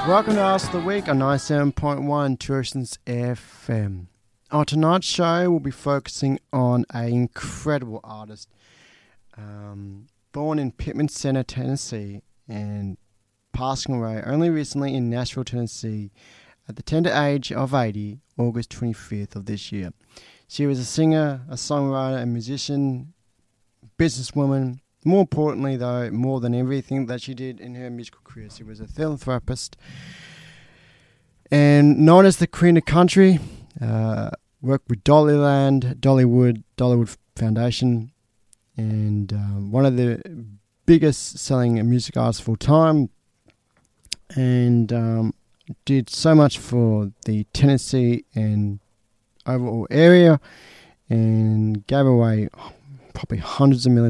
Welcome to Ask the Week on 97.1 Tourism's FM. On tonight's show, we'll be focusing on an incredible artist born in Pittman Center, Tennessee, and passing away only recently in Nashville, Tennessee, at the tender age of 80, August 25th of this year. She was a singer, a songwriter, a musician, businesswoman. More importantly, though, more than everything that she did in her musical career, she was a philanthropist and known as the Queen of Country. Worked with Dollywood Foundation, and one of the biggest selling music artists of all time, and did so much for the Tennessee and overall area, and gave away probably hundreds of millions